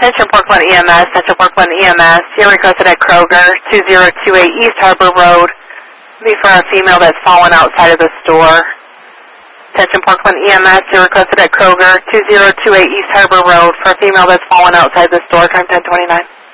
Attention Parkland EMS, Central Parkland EMS. You're requested at Kroger, 2028 East Harbor Road. Be for a female that's fallen outside of the store. Attention Parkland EMS, you're requested at Kroger, 2028 East Harbor Road for a female that's fallen outside the store, time 1029.